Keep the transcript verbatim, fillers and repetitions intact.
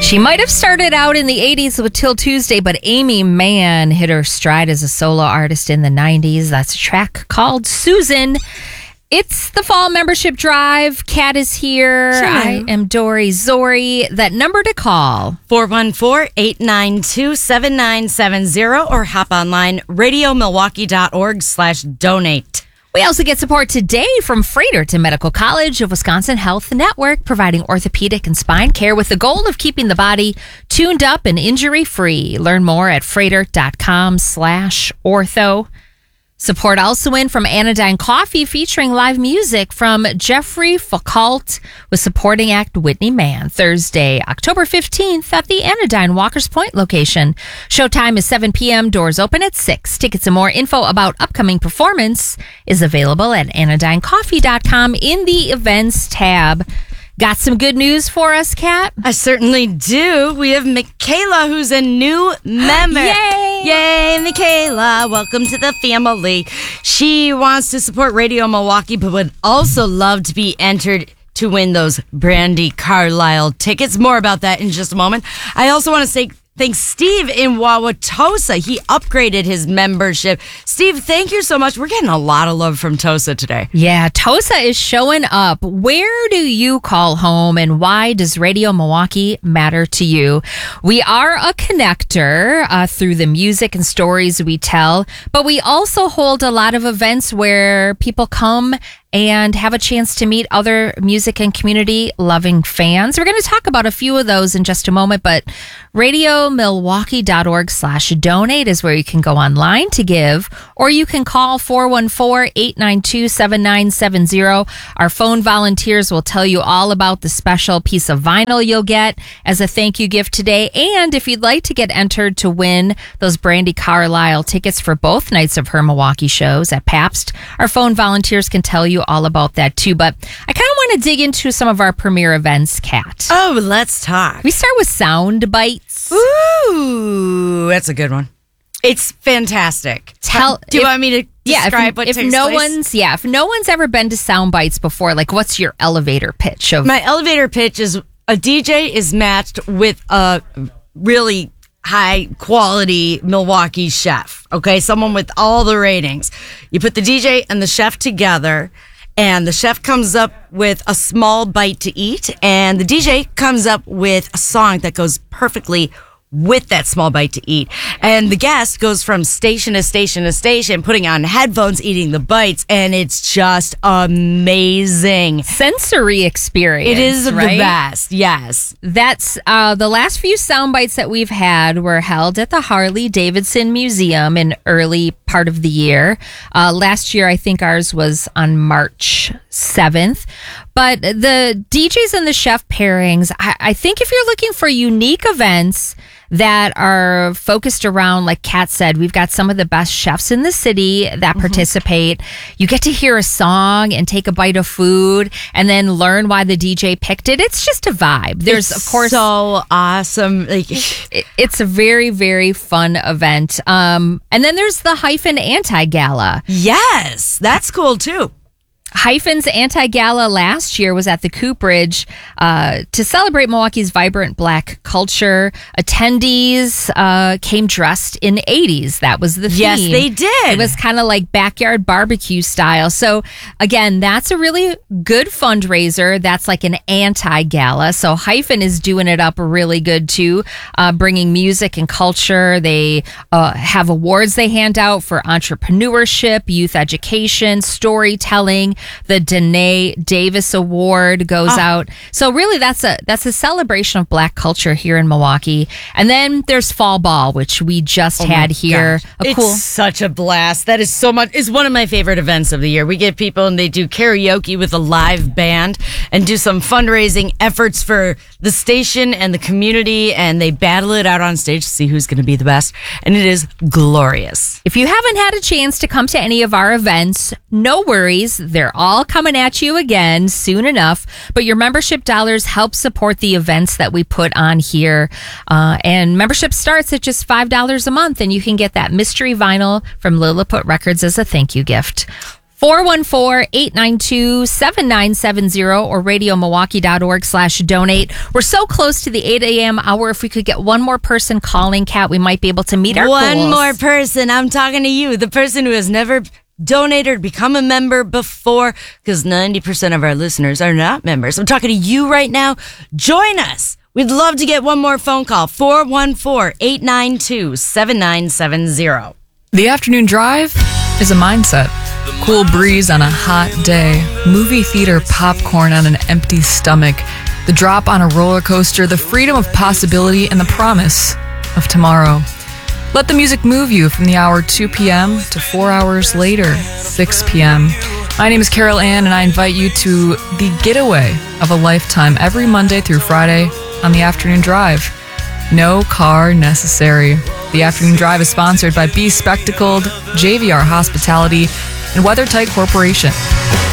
She might have started out in the eighties with Till Tuesday, but Amy Mann hit her stride as a solo artist in the nineties. That's a track called Susan. It's the fall membership drive. Kat is here. Sure. I am Dory Zori. That number to call. four one four, eight nine two, seven nine seven zero or hop online, radiomilwaukee.org slash donate. We also get support today from Froedtert Medical College of Wisconsin Health Network, providing orthopedic and spine care with the goal of keeping the body tuned up and injury-free. Learn more at froedtert.com slash ortho. Support also in from Anodyne Coffee, featuring live music from Jeffrey Foucault with supporting act Whitney Mann. Thursday, October fifteenth at the Anodyne Walkers Point location. Showtime is seven p.m. Doors open at six. Tickets and more info about upcoming performance is available at anodyne coffee dot com in the events tab. Got some good news for us, Kat? I certainly do. We have Michaela, who's a new member. Yay! Yay, Michaela. Welcome to the family. She wants to support Radio Milwaukee, but would also love to be entered to win those Brandi Carlile tickets. More about that in just a moment. I also want to say thanks Steve in Wauwatosa. He upgraded his membership. Steve, thank you so much. We're getting a lot of love from Tosa today. Yeah, Tosa is showing up. Where do you call home, and why does Radio Milwaukee matter to you? We are a connector uh, through the music and stories we tell, but we also hold a lot of events where people come and have a chance to meet other music and community loving fans. We're going to talk about a few of those in just a moment, but radiomilwaukee.org slash donate is where you can go online to give, or you can call four one four, eight nine two, seven nine seven zero. Our phone volunteers will tell you all about the special piece of vinyl you'll get as a thank you gift today. And if you'd like to get entered to win those Brandi Carlile tickets for both nights of her Milwaukee shows at Pabst, our phone volunteers can tell you all about that too. But I kind of want to dig into some of our premier events, Kat. Oh, let's talk. We start with Sound Bites. Ooh, that's a good one. It's fantastic. Tell, Do you if, want me to yeah, describe if, what if takes no place? one's yeah, if no one's ever been to Sound Bites before, like, what's your elevator pitch of My elevator pitch is a D J is matched with a really high quality Milwaukee chef. Okay, someone with all the ratings. You put the D J and the chef together, and the chef comes up with a small bite to eat, and the D J comes up with a song that goes perfectly with that small bite to eat. And the guest goes from station to station to station, putting on headphones, eating the bites, and it's just amazing. sensory experience. It is right? the best, yes. That's uh, the last few sound bites that we've had were held at the Harley Davidson Museum in early part of the year. Uh, last year, I think ours was on March seventh. But the D Js and the chef pairings, I, I think if you're looking for unique events that are focused around, like Kat said, we've got some of the best chefs in the city that mm-hmm. participate. You get to hear a song and take a bite of food and then learn why the D J picked it. It's just a vibe. There's, it's of course, so awesome. Like, it, it's a very, very fun event. Um, and then there's the Hyphen Anti-Gala. Yes, that's cool too. Hyphen's Anti-Gala last year was at the Cooperage uh, to celebrate Milwaukee's vibrant Black culture. Attendees uh, came dressed in eighties. That was the theme. Yes, they did. It was kind of like backyard barbecue style. So, again, that's a really good fundraiser. That's like an anti-gala. So Hyphen is doing it up really good, too, uh, bringing music and culture. They uh, have awards they hand out for entrepreneurship, youth education, storytelling. The Danae Davis Award goes oh. out. So really that's a that's a celebration of Black culture here in Milwaukee. And then there's Fall Ball, which we just oh had here. A it's cool such a blast. That is so much. It's one of my favorite events of the year. We get people and they do karaoke with a live band and do some fundraising efforts for the station and the community, and they battle it out on stage to see who's going to be the best. And it is glorious. If you haven't had a chance to come to any of our events, no worries. They're all coming at you again soon enough. But your membership dollars help support the events that we put on here. Uh, and membership starts at just five dollars a month, and you can get that mystery vinyl from Lilliput Records as a thank you gift. four one four, eight nine two, seven nine seven zero or radio milwaukee dot org slash donate. We're so close to the eight a.m. hour. If we could get one more person calling, Kat, we might be able to meet our One goals. more person. I'm talking to you, the person who has never donated or become a member before, because ninety percent of our listeners are not members. I'm talking to you right now. Join us. We'd love to get one more phone call. four one four, eight nine two, seven nine seven zero. The afternoon drive is a mindset. Cool breeze on a hot day, movie theater popcorn on an empty stomach, the drop on a roller coaster, the freedom of possibility, and the promise of tomorrow. Let the music move you from the hour two p.m. to four hours later, six p.m. My name is Carol Ann, and I invite you to the getaway of a lifetime every Monday through Friday on the afternoon drive. No car necessary. The afternoon drive is sponsored by Be Spectacled, J V R Hospitality, and WeatherTight Corporation.